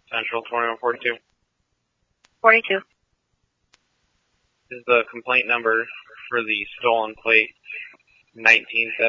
Central 2142. 42. Is the complaint number for the stolen plate 1970?